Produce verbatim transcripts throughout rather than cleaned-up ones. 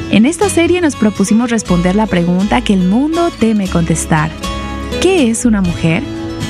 En esta serie nos propusimos responder la pregunta que el mundo teme contestar. ¿Qué es una mujer?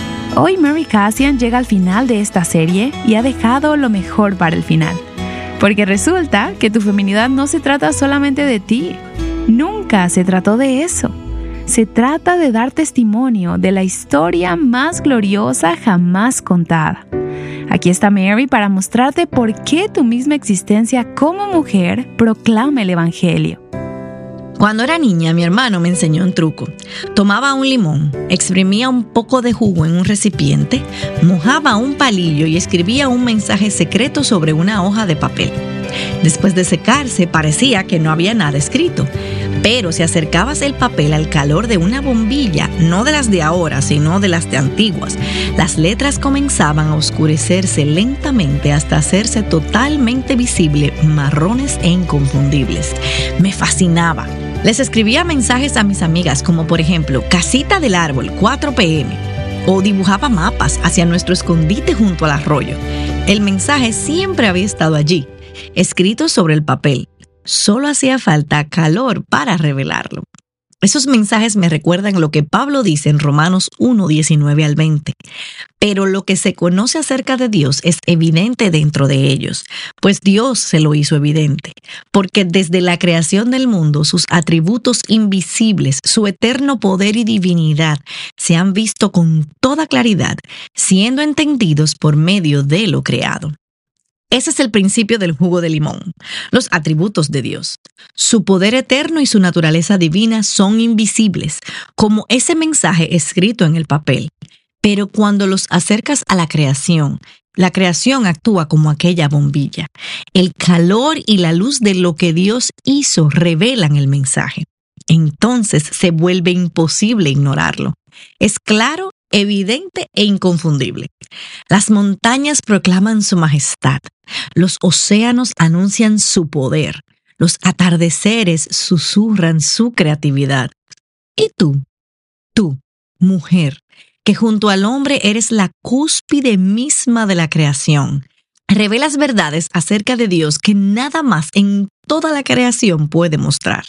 Hoy Mary Kassian llega al final de esta serie y ha dejado lo mejor para el final. Porque resulta que tu feminidad no se trata solamente de ti. Nunca se trató de eso. Se trata de dar testimonio de la historia más gloriosa jamás contada. Aquí está Mary para mostrarte por qué tu misma existencia como mujer proclama el Evangelio. Cuando era niña, mi hermano me enseñó un truco. Tomaba un limón, exprimía un poco de jugo en un recipiente, mojaba un palillo y escribía un mensaje secreto sobre una hoja de papel. Después de secarse, parecía que no había nada escrito. Pero si acercabas el papel al calor de una bombilla, no de las de ahora, sino de las de antiguas, las letras comenzaban a oscurecerse lentamente hasta hacerse totalmente visible, marrones e inconfundibles. Me fascinaba. Les escribía mensajes a mis amigas como por ejemplo, casita del árbol, cuatro pe eme. O dibujaba mapas hacia nuestro escondite junto al arroyo. El mensaje siempre había estado allí, escrito sobre el papel. Solo hacía falta calor para revelarlo. Esos mensajes me recuerdan lo que Pablo dice en Romanos uno, diecinueve al veinte. Pero lo que se conoce acerca de Dios es evidente dentro de ellos, pues Dios se lo hizo evidente. Porque desde la creación del mundo, sus atributos invisibles, su eterno poder y divinidad, se han visto con toda claridad, siendo entendidos por medio de lo creado. Ese es el principio del jugo de limón, los atributos de Dios. Su poder eterno y su naturaleza divina son invisibles, como ese mensaje escrito en el papel. Pero cuando los acercas a la creación, la creación actúa como aquella bombilla. El calor y la luz de lo que Dios hizo revelan el mensaje. Entonces se vuelve imposible ignorarlo. Es claro, evidente e inconfundible. Las montañas proclaman su majestad, los océanos anuncian su poder, los atardeceres susurran su creatividad. ¿Y tú? Tú, mujer, que junto al hombre eres la cúspide misma de la creación, revelas verdades acerca de Dios que nada más en toda la creación puede mostrar.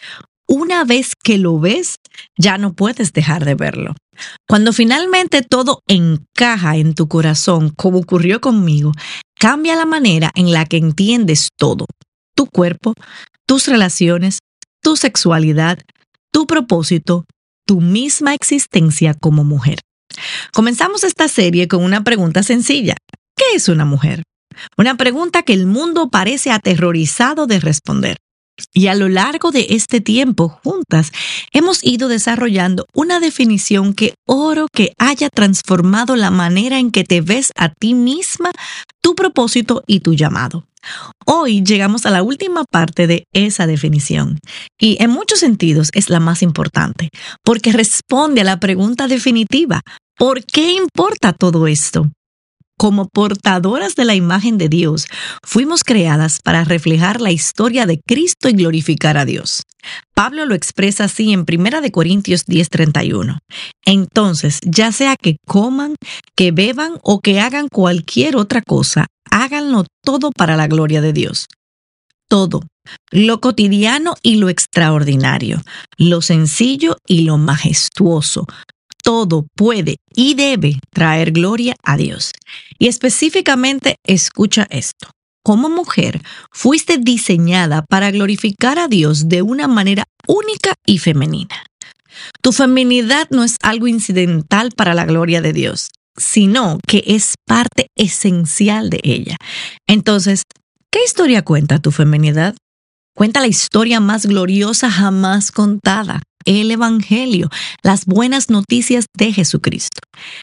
Una vez que lo ves, ya no puedes dejar de verlo. Cuando finalmente todo encaja en tu corazón, como ocurrió conmigo, cambia la manera en la que entiendes todo. Tu cuerpo, tus relaciones, tu sexualidad, tu propósito, tu misma existencia como mujer. Comenzamos esta serie con una pregunta sencilla. ¿Qué es una mujer? Una pregunta que el mundo parece aterrorizado de responder. Y a lo largo de este tiempo, juntas, hemos ido desarrollando una definición que oro que haya transformado la manera en que te ves a ti misma, tu propósito y tu llamado. Hoy llegamos a la última parte de esa definición y en muchos sentidos es la más importante, porque responde a la pregunta definitiva: ¿por qué importa todo esto? Como portadoras de la imagen de Dios, fuimos creadas para reflejar la historia de Cristo y glorificar a Dios. Pablo lo expresa así en primera de Corintios diez, treinta y uno. Entonces, ya sea que coman, que beban o que hagan cualquier otra cosa, háganlo todo para la gloria de Dios. Todo, lo cotidiano y lo extraordinario, lo sencillo y lo majestuoso. Todo puede y debe traer gloria a Dios. Y específicamente, escucha esto. Como mujer, fuiste diseñada para glorificar a Dios de una manera única y femenina. Tu feminidad no es algo incidental para la gloria de Dios, sino que es parte esencial de ella. Entonces, ¿qué historia cuenta tu feminidad? Cuenta la historia más gloriosa jamás contada. El Evangelio, las buenas noticias de Jesucristo.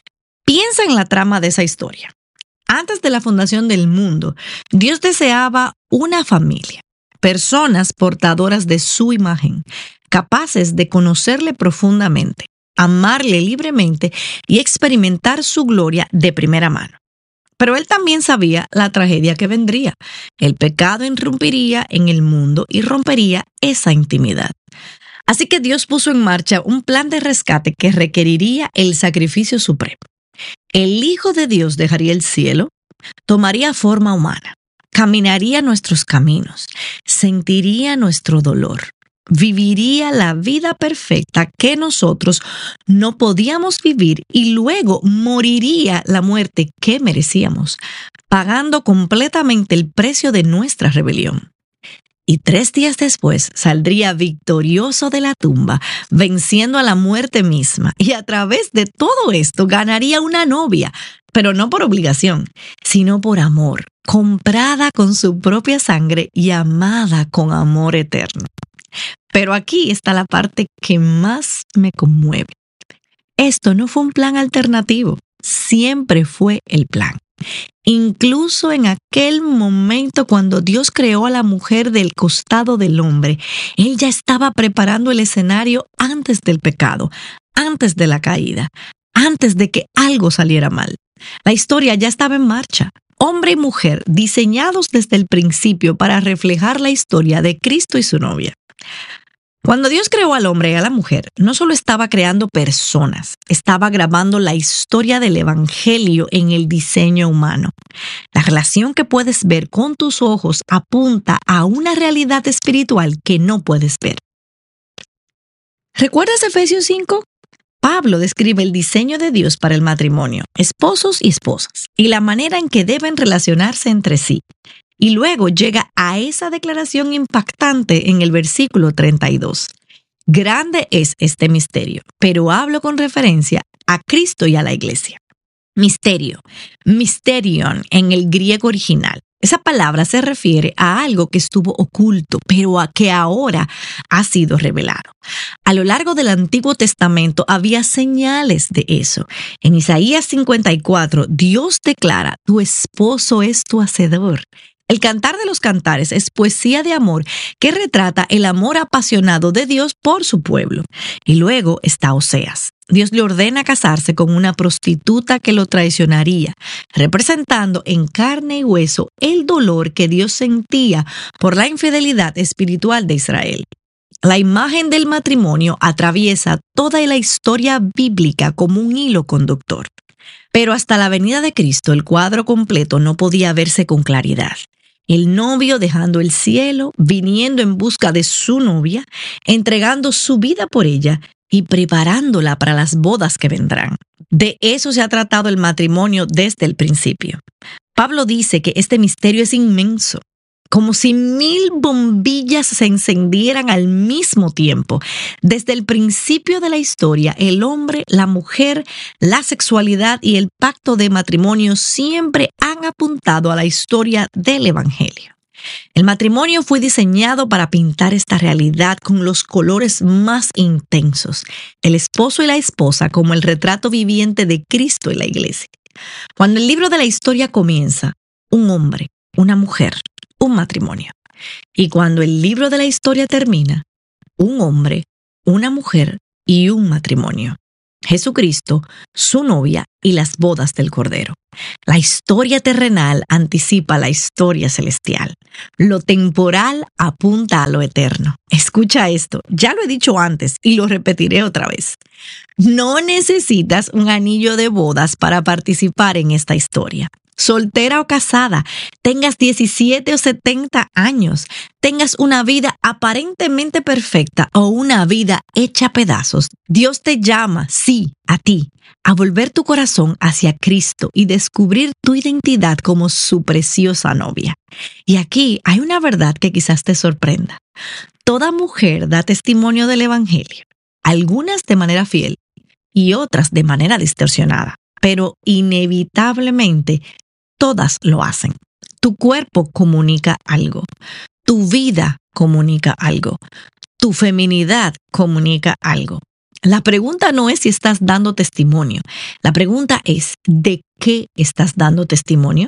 Piensa en la trama de esa historia. Antes de la fundación del mundo, Dios deseaba una familia, personas portadoras de su imagen, capaces de conocerle profundamente, amarle libremente y experimentar su gloria de primera mano. Pero él también sabía la tragedia que vendría. El pecado irrumpiría en el mundo y rompería esa intimidad. Así que Dios puso en marcha un plan de rescate que requeriría el sacrificio supremo. El Hijo de Dios dejaría el cielo, tomaría forma humana, caminaría nuestros caminos, sentiría nuestro dolor, viviría la vida perfecta que nosotros no podíamos vivir y luego moriría la muerte que merecíamos, pagando completamente el precio de nuestra rebelión. Y tres días después saldría victorioso de la tumba, venciendo a la muerte misma. Y a través de todo esto ganaría una novia, pero no por obligación, sino por amor, comprada con su propia sangre y amada con amor eterno. Pero aquí está la parte que más me conmueve. Esto no fue un plan alternativo, siempre fue el plan. Incluso en aquel momento cuando Dios creó a la mujer del costado del hombre, Él ya estaba preparando el escenario antes del pecado, antes de la caída, antes de que algo saliera mal. La historia ya estaba en marcha. Hombre y mujer diseñados desde el principio para reflejar la historia de Cristo y su novia. Cuando Dios creó al hombre y a la mujer, no solo estaba creando personas, estaba grabando la historia del Evangelio en el diseño humano. La relación que puedes ver con tus ojos apunta a una realidad espiritual que no puedes ver. ¿Recuerdas Efesios cinco? Pablo describe el diseño de Dios para el matrimonio, esposos y esposas, y la manera en que deben relacionarse entre sí. Y luego llega a esa declaración impactante en el versículo treinta y dos. Grande es este misterio, pero hablo con referencia a Cristo y a la iglesia. Misterio, mysterion en el griego original. Esa palabra se refiere a algo que estuvo oculto, pero a que ahora ha sido revelado. A lo largo del Antiguo Testamento había señales de eso. En Isaías cincuenta y cuatro, Dios declara, tu esposo es tu hacedor. El Cantar de los Cantares es poesía de amor que retrata el amor apasionado de Dios por su pueblo. Y luego está Oseas. Dios le ordena casarse con una prostituta que lo traicionaría, representando en carne y hueso el dolor que Dios sentía por la infidelidad espiritual de Israel. La imagen del matrimonio atraviesa toda la historia bíblica como un hilo conductor. Pero hasta la venida de Cristo, el cuadro completo no podía verse con claridad. El novio dejando el cielo, viniendo en busca de su novia, entregando su vida por ella y preparándola para las bodas que vendrán. De eso se ha tratado el matrimonio desde el principio. Pablo dice que este misterio es inmenso, como si mil bombillas se encendieran al mismo tiempo. Desde el principio de la historia, el hombre, la mujer, la sexualidad y el pacto de matrimonio siempre han apuntado a la historia del Evangelio. El matrimonio fue diseñado para pintar esta realidad con los colores más intensos, el esposo y la esposa como el retrato viviente de Cristo y la iglesia. Cuando el libro de la historia comienza, un hombre, una mujer, un matrimonio. Y cuando el libro de la historia termina, un hombre, una mujer y un matrimonio. Jesucristo, su novia y las bodas del Cordero. La historia terrenal anticipa la historia celestial. Lo temporal apunta a lo eterno. Escucha esto, ya lo he dicho antes y lo repetiré otra vez. No necesitas un anillo de bodas para participar en esta historia. Soltera o casada, tengas diecisiete o setenta años, tengas una vida aparentemente perfecta o una vida hecha a pedazos, Dios te llama, sí, a ti, a volver tu corazón hacia Cristo y descubrir tu identidad como su preciosa novia. Y aquí hay una verdad que quizás te sorprenda. Toda mujer da testimonio del Evangelio, algunas de manera fiel y otras de manera distorsionada, pero inevitablemente todas lo hacen. Tu cuerpo comunica algo. Tu vida comunica algo. Tu feminidad comunica algo. La pregunta no es si estás dando testimonio. La pregunta es, ¿de qué estás dando testimonio?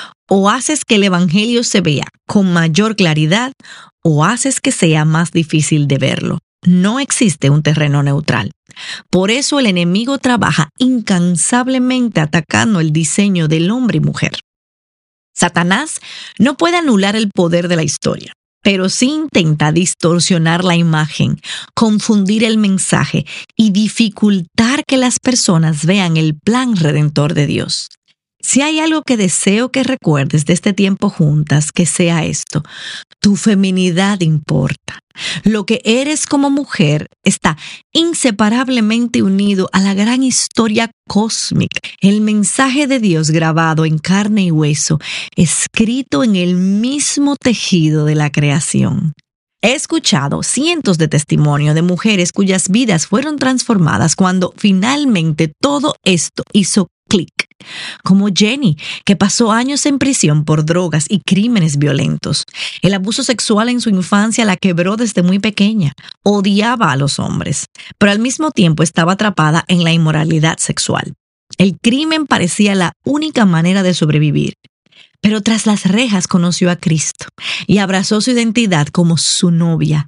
¿O haces que el evangelio se vea con mayor claridad o haces que sea más difícil de verlo? No existe un terreno neutral. Por eso el enemigo trabaja incansablemente atacando el diseño del hombre y mujer. Satanás no puede anular el poder de la historia, pero sí intenta distorsionar la imagen, confundir el mensaje y dificultar que las personas vean el plan redentor de Dios. Si hay algo que deseo que recuerdes de este tiempo juntas, que sea esto: tu feminidad importa. Lo que eres como mujer está inseparablemente unido a la gran historia cósmica, el mensaje de Dios grabado en carne y hueso, escrito en el mismo tejido de la creación. He escuchado cientos de testimonios de mujeres cuyas vidas fueron transformadas cuando finalmente todo esto hizo clic. Como Jenny, que pasó años en prisión por drogas y crímenes violentos. El abuso sexual en su infancia la quebró desde muy pequeña. Odiaba a los hombres, pero al mismo tiempo estaba atrapada en la inmoralidad sexual. El crimen parecía la única manera de sobrevivir. Pero tras las rejas conoció a Cristo y abrazó su identidad como su novia,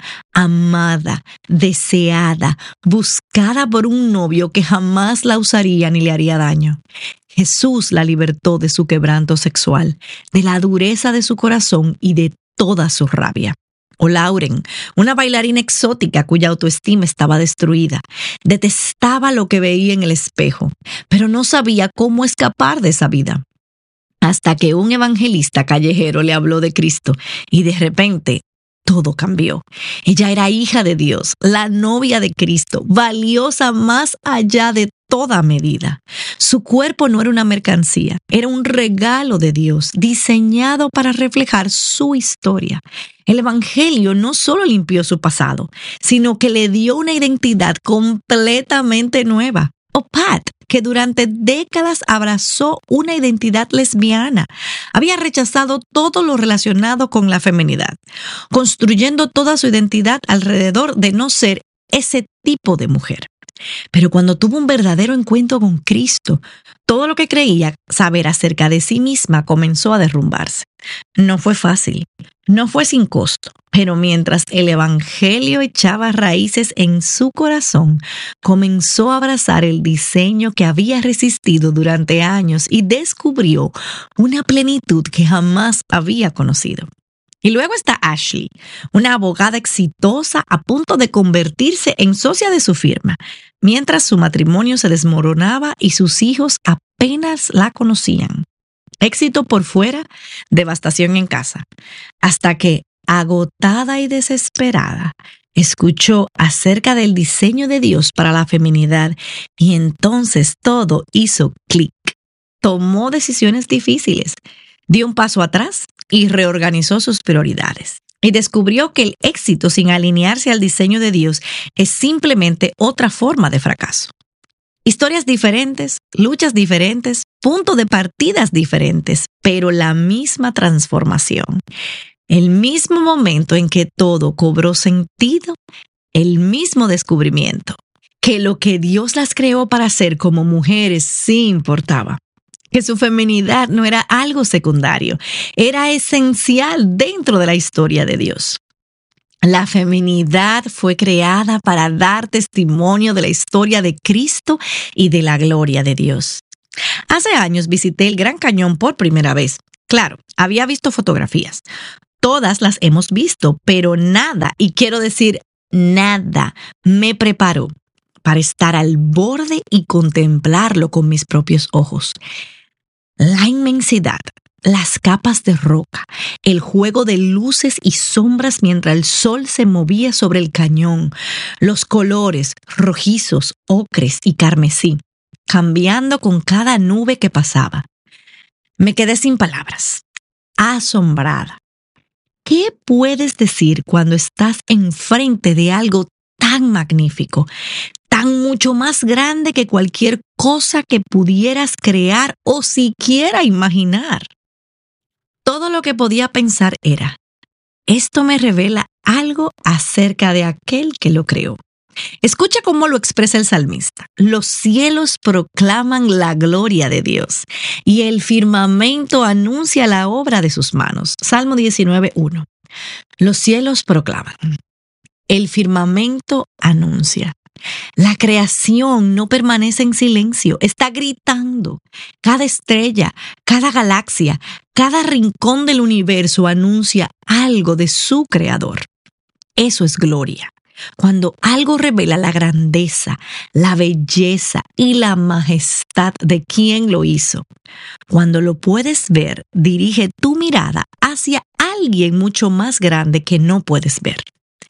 amada, deseada, buscada por un novio que jamás la usaría ni le haría daño. Jesús la libertó de su quebranto sexual, de la dureza de su corazón y de toda su rabia. O Lauren, una bailarina exótica cuya autoestima estaba destruida. Detestaba lo que veía en el espejo, pero no sabía cómo escapar de esa vida. Hasta que un evangelista callejero le habló de Cristo y de repente todo cambió. Ella era hija de Dios, la novia de Cristo, valiosa más allá de toda medida. Su cuerpo no era una mercancía, era un regalo de Dios, diseñado para reflejar su historia. El evangelio no solo limpió su pasado, sino que le dio una identidad completamente nueva. O Pat, que durante décadas abrazó una identidad lesbiana, había rechazado todo lo relacionado con la feminidad, construyendo toda su identidad alrededor de no ser ese tipo de mujer. Pero cuando tuvo un verdadero encuentro con Cristo, todo lo que creía saber acerca de sí misma comenzó a derrumbarse. No fue fácil, no fue sin costo, pero mientras el evangelio echaba raíces en su corazón, comenzó a abrazar el diseño que había resistido durante años y descubrió una plenitud que jamás había conocido. Y luego está Ashley, una abogada exitosa a punto de convertirse en socia de su firma, mientras su matrimonio se desmoronaba y sus hijos apenas la conocían. Éxito por fuera, devastación en casa, hasta que, agotada y desesperada, escuchó acerca del diseño de Dios para la feminidad y entonces todo hizo clic. Tomó decisiones difíciles, dio un paso atrás y reorganizó sus prioridades. Y descubrió que el éxito sin alinearse al diseño de Dios es simplemente otra forma de fracaso. Historias diferentes, luchas diferentes, puntos de partidas diferentes, pero la misma transformación. El mismo momento en que todo cobró sentido, el mismo descubrimiento, que lo que Dios las creó para hacer como mujeres sí importaba. Que su feminidad no era algo secundario, era esencial dentro de la historia de Dios. La feminidad fue creada para dar testimonio de la historia de Cristo y de la gloria de Dios. Hace años visité el Gran Cañón por primera vez. Claro, había visto fotografías. Todas las hemos visto, pero nada, y quiero decir nada, me preparó para estar al borde y contemplarlo con mis propios ojos. La inmensidad, las capas de roca, el juego de luces y sombras mientras el sol se movía sobre el cañón, los colores rojizos, ocres y carmesí, cambiando con cada nube que pasaba. Me quedé sin palabras, asombrada. ¿Qué puedes decir cuando estás enfrente de algo tan magnífico, tan mucho más grande que cualquier cosa que pudieras crear o siquiera imaginar? Todo lo que podía pensar era, esto me revela algo acerca de aquel que lo creó. Escucha cómo lo expresa el salmista. Los cielos proclaman la gloria de Dios y el firmamento anuncia la obra de sus manos. Salmo diecinueve, uno. Los cielos proclaman. El firmamento anuncia. La creación no permanece en silencio, está gritando. Cada estrella, cada galaxia, cada rincón del universo anuncia algo de su creador. Eso es gloria. Cuando algo revela la grandeza, la belleza y la majestad de quien lo hizo. Cuando lo puedes ver, dirige tu mirada hacia alguien mucho más grande que no puedes ver.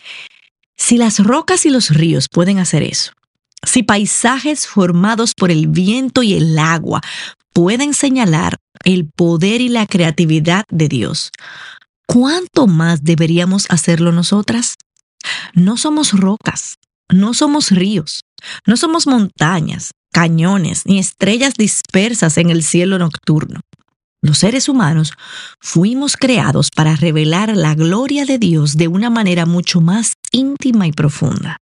Si las rocas y los ríos pueden hacer eso, si paisajes formados por el viento y el agua pueden señalar el poder y la creatividad de Dios, ¿cuánto más deberíamos hacerlo nosotras? No somos rocas, no somos ríos, no somos montañas, cañones ni estrellas dispersas en el cielo nocturno. Los seres humanos fuimos creados para revelar la gloria de Dios de una manera mucho más íntima y profunda.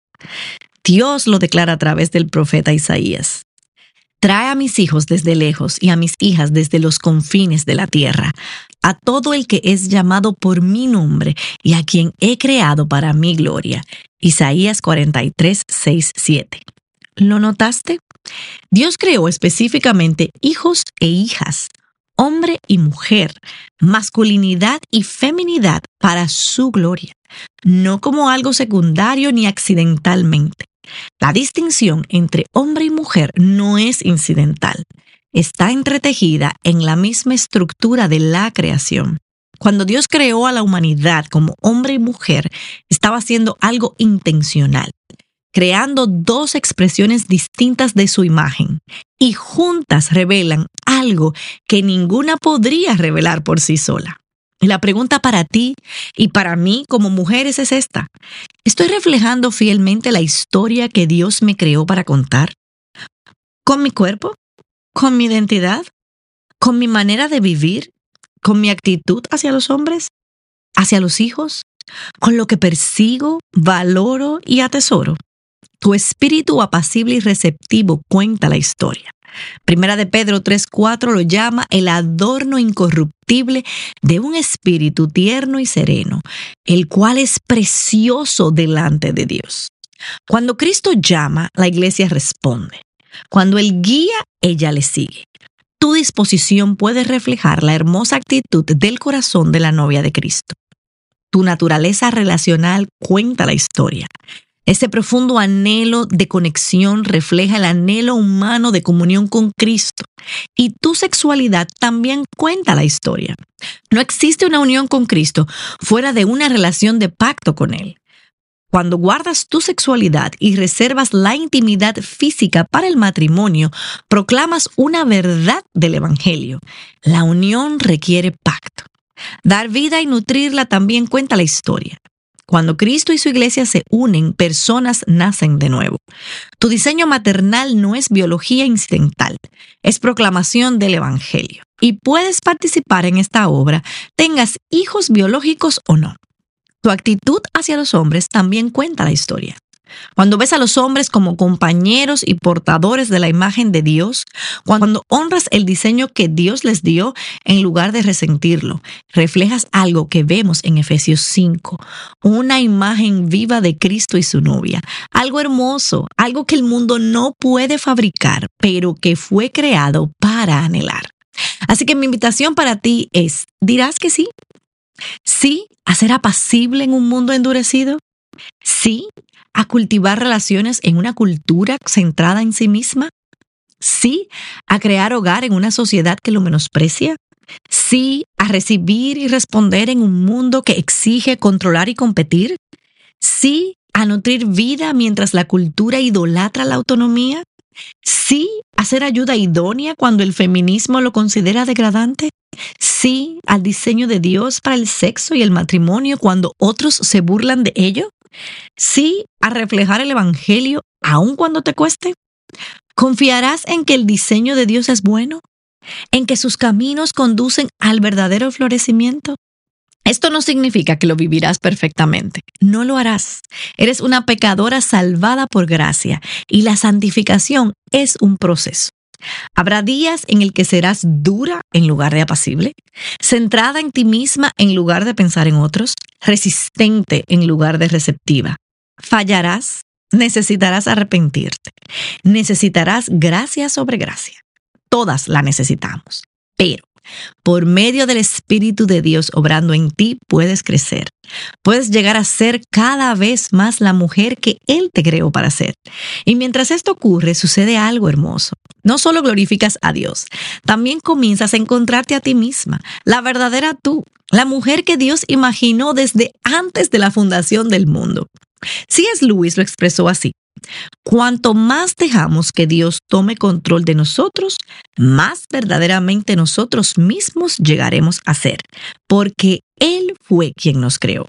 Dios lo declara a través del profeta Isaías. Trae a mis hijos desde lejos y a mis hijas desde los confines de la tierra, a todo el que es llamado por mi nombre y a quien he creado para mi gloria. Isaías cuarenta y tres, seis, siete. ¿Lo notaste? Dios creó específicamente hijos e hijas, hombre y mujer, masculinidad y feminidad para su gloria, no como algo secundario ni accidentalmente. La distinción entre hombre y mujer no es incidental. Está entretejida en la misma estructura de la creación. Cuando Dios creó a la humanidad como hombre y mujer, estaba haciendo algo intencional, creando dos expresiones distintas de su imagen, y juntas revelan algo que ninguna podría revelar por sí sola. Y la pregunta para ti y para mí como mujeres es esta: ¿estoy reflejando fielmente la historia que Dios me creó para contar? ¿Con mi cuerpo? ¿Con mi identidad? ¿Con mi manera de vivir? ¿Con mi actitud hacia los hombres? ¿Hacia los hijos? ¿Con lo que persigo, valoro y atesoro? Tu espíritu apacible y receptivo cuenta la historia. Primera de Pedro tres cuatro lo llama el adorno incorruptible de un espíritu tierno y sereno, el cual es precioso delante de Dios. Cuando Cristo llama, la iglesia responde. Cuando Él guía, ella le sigue. Tu disposición puede reflejar la hermosa actitud del corazón de la novia de Cristo. Tu naturaleza relacional cuenta la historia. Ese profundo anhelo de conexión refleja el anhelo humano de comunión con Cristo. Y tu sexualidad también cuenta la historia. No existe una unión con Cristo fuera de una relación de pacto con Él. Cuando guardas tu sexualidad y reservas la intimidad física para el matrimonio, proclamas una verdad del Evangelio. La unión requiere pacto. Dar vida y nutrirla también cuenta la historia. Cuando Cristo y su iglesia se unen, personas nacen de nuevo. Tu diseño maternal no es biología incidental, es proclamación del Evangelio. Y puedes participar en esta obra, tengas hijos biológicos o no. Tu actitud hacia los hombres también cuenta la historia. Cuando ves a los hombres como compañeros y portadores de la imagen de Dios, cuando honras el diseño que Dios les dio en lugar de resentirlo, reflejas algo que vemos en Efesios cinco, una imagen viva de Cristo y su novia, algo hermoso, algo que el mundo no puede fabricar, pero que fue creado para anhelar. Así que mi invitación para ti es, ¿dirás que sí? ¿Sí a ser apacible en un mundo endurecido? ¿Sí a cultivar relaciones en una cultura centrada en sí misma? ¿Sí a crear hogar en una sociedad que lo menosprecia? ¿Sí a recibir y responder en un mundo que exige controlar y competir? ¿Sí a nutrir vida mientras la cultura idolatra la autonomía? ¿Sí a hacer ayuda idónea cuando el feminismo lo considera degradante? ¿Sí al diseño de Dios para el sexo y el matrimonio cuando otros se burlan de ello? ¿Sí a reflejar el Evangelio aun cuando te cueste? ¿Confiarás en que el diseño de Dios es bueno? ¿En que sus caminos conducen al verdadero florecimiento? Esto no significa que lo vivirás perfectamente. No lo harás. Eres una pecadora salvada por gracia y la santificación es un proceso. Habrá días en el que serás dura en lugar de apacible, centrada en ti misma en lugar de pensar en otros, resistente en lugar de receptiva. Fallarás, necesitarás arrepentirte, necesitarás gracia sobre gracia. Todas la necesitamos, pero Por medio del Espíritu de Dios obrando en ti, puedes crecer. Puedes llegar a ser cada vez más la mujer que Él te creó para ser. Y mientras esto ocurre, sucede algo hermoso. No solo glorificas a Dios, también comienzas a encontrarte a ti misma, la verdadera tú, la mujer que Dios imaginó desde antes de la fundación del mundo. C S Lewis lo expresó así: cuanto más dejamos que Dios tome control de nosotros, más verdaderamente nosotros mismos llegaremos a ser, porque Él fue quien nos creó.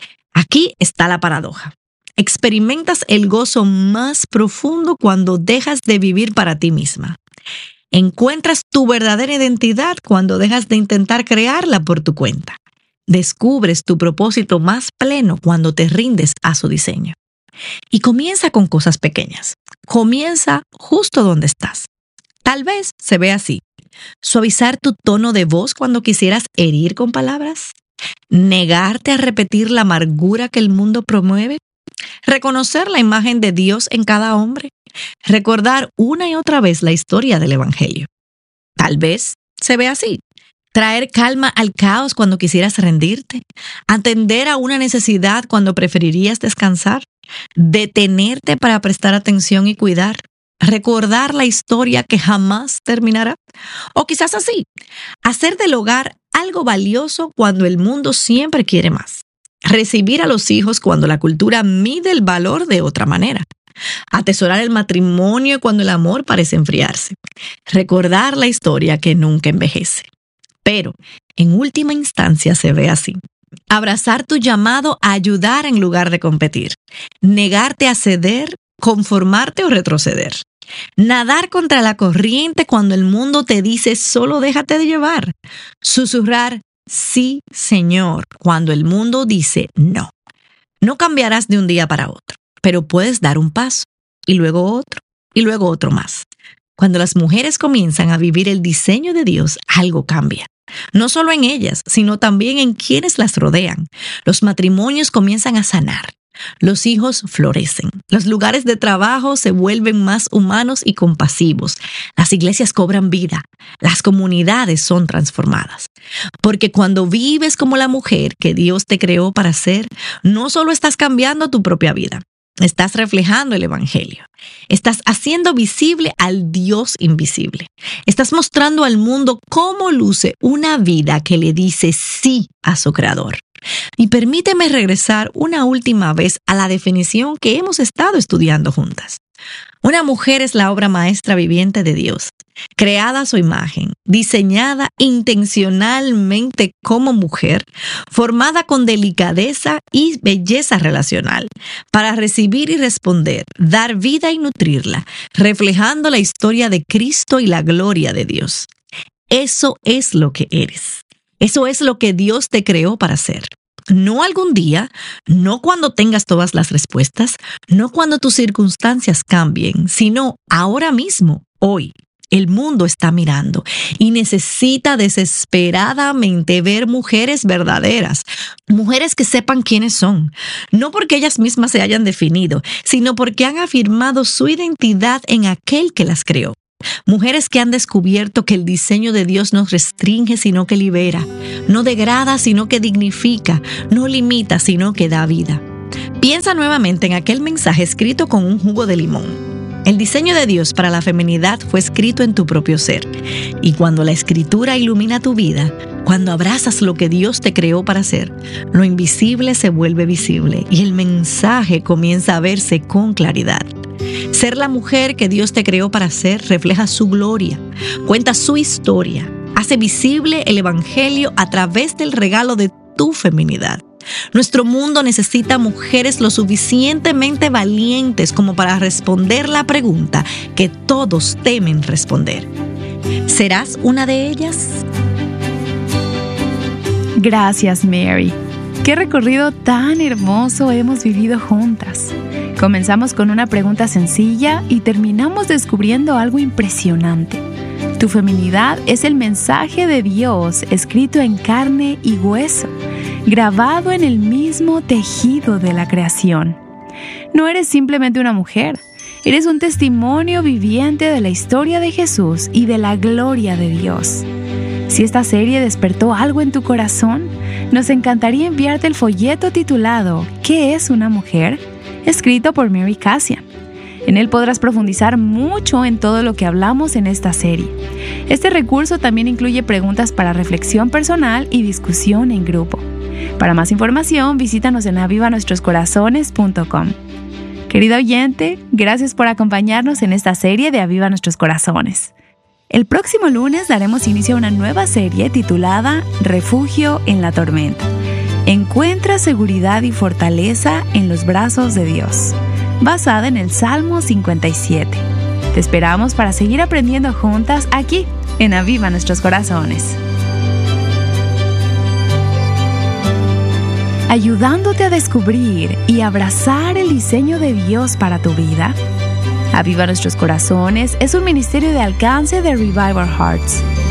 Aquí está la paradoja. Experimentas el gozo más profundo cuando dejas de vivir para ti misma. Encuentras tu verdadera identidad cuando dejas de intentar crearla por tu cuenta. Descubres tu propósito más pleno cuando te rindes a su diseño. Y comienza con cosas pequeñas. Comienza justo donde estás. Tal vez se ve así: suavizar tu tono de voz cuando quisieras herir con palabras, negarte a repetir la amargura que el mundo promueve, reconocer la imagen de Dios en cada hombre, recordar una y otra vez la historia del Evangelio. Tal vez se ve así: traer calma al caos cuando quisieras rendirte, atender a una necesidad cuando preferirías descansar, detenerte para prestar atención y cuidar, recordar la historia que jamás terminará. O quizás así: hacer del hogar algo valioso cuando el mundo siempre quiere más, recibir a los hijos cuando la cultura mide el valor de otra manera, atesorar el matrimonio cuando el amor parece enfriarse, recordar la historia que nunca envejece. Pero, en última instancia, se ve así: abrazar tu llamado a ayudar en lugar de competir, negarte a ceder, conformarte o retroceder, nadar contra la corriente cuando el mundo te dice solo déjate de llevar, susurrar sí, Señor, cuando el mundo dice no. No cambiarás de un día para otro, pero puedes dar un paso, y luego otro, y luego otro más. Cuando las mujeres comienzan a vivir el diseño de Dios, algo cambia. No solo en ellas, sino también en quienes las rodean. Los matrimonios comienzan a sanar. Los hijos florecen. Los lugares de trabajo se vuelven más humanos y compasivos. Las iglesias cobran vida. Las comunidades son transformadas. Porque cuando vives como la mujer que Dios te creó para ser, no solo estás cambiando tu propia vida, estás reflejando el Evangelio. Estás haciendo visible al Dios invisible. Estás mostrando al mundo cómo luce una vida que le dice sí a su Creador. Y permíteme regresar una última vez a la definición que hemos estado estudiando juntas. Una mujer es la obra maestra viviente de Dios, creada a su imagen, diseñada intencionalmente como mujer, formada con delicadeza y belleza relacional, para recibir y responder, dar vida y nutrirla, reflejando la historia de Cristo y la gloria de Dios. Eso es lo que eres. Eso es lo que Dios te creó para ser. No algún día, no cuando tengas todas las respuestas, no cuando tus circunstancias cambien, sino ahora mismo, hoy. El mundo está mirando y necesita desesperadamente ver mujeres verdaderas, mujeres que sepan quiénes son, no porque ellas mismas se hayan definido, sino porque han afirmado su identidad en aquel que las creó. Mujeres que han descubierto que el diseño de Dios no restringe, sino que libera, no degrada, sino que dignifica, no limita, sino que da vida. Piensa nuevamente en aquel mensaje escrito con un jugo de limón. El diseño de Dios para la feminidad fue escrito en tu propio ser. Y cuando la escritura ilumina tu vida, cuando abrazas lo que Dios te creó para ser, lo invisible se vuelve visible y el mensaje comienza a verse con claridad. Ser la mujer que Dios te creó para ser refleja su gloria, cuenta su historia, hace visible el Evangelio a través del regalo de tu feminidad. Nuestro mundo necesita mujeres lo suficientemente valientes como para responder la pregunta que todos temen responder. ¿Serás una de ellas? Gracias, Mary. Qué recorrido tan hermoso hemos vivido juntas. Comenzamos con una pregunta sencilla y terminamos descubriendo algo impresionante. Tu feminidad es el mensaje de Dios escrito en carne y hueso, grabado en el mismo tejido de la creación. No eres simplemente una mujer, eres un testimonio viviente de la historia de Jesús y de la gloria de Dios. Si esta serie despertó algo en tu corazón, nos encantaría enviarte el folleto titulado ¿Qué es una mujer?, escrito por Mary Kassian. En él podrás profundizar mucho en todo lo que hablamos en esta serie. Este recurso también incluye preguntas para reflexión personal y discusión en grupo. Para más información, visítanos en aviva nuestros corazones punto com. Querido oyente, gracias por acompañarnos en esta serie de Aviva Nuestros Corazones. El próximo lunes daremos inicio a una nueva serie titulada Refugio en la Tormenta. Encuentra seguridad y fortaleza en los brazos de Dios, basada en el Salmo cincuenta y siete. Te esperamos para seguir aprendiendo juntas aquí, en Aviva Nuestros Corazones. Ayudándote a descubrir y abrazar el diseño de Dios para tu vida. Aviva Nuestros Corazones es un ministerio de alcance de Revive Our Hearts.